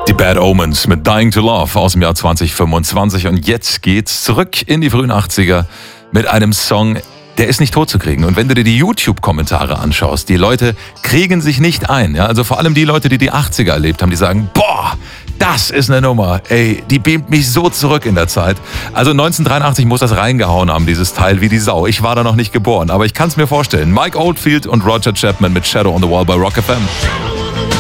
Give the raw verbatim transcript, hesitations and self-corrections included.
Die Bad Omens mit Dying to Love aus dem Jahr zwanzig fünfundzwanzig. Und jetzt geht's zurück in die frühen achtziger mit einem Song, der ist nicht totzukriegen. Und wenn du dir die YouTube-Kommentare anschaust, die Leute kriegen sich nicht ein. Ja? Also vor allem die Leute, die die achtziger erlebt haben, die sagen, boah, das ist eine Nummer. Ey, die beamt mich so zurück in der Zeit. Also neunzehnhundertdreiundachtzig muss das reingehauen haben, dieses Teil, wie die Sau. Ich war da noch nicht geboren, aber ich kann es mir vorstellen. Mike Oldfield und Roger Chapman mit Shadow on the Wall bei Rock F M.